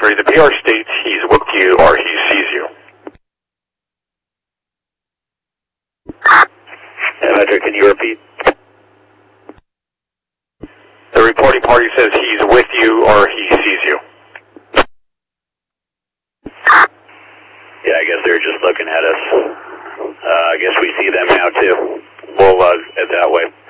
3, the PR states he's with you or he sees you. Roger, can you repeat? The reporting party says he's with you or he sees you. Yeah, I guess they're just looking at us. I guess we see them now too. We'll head that way.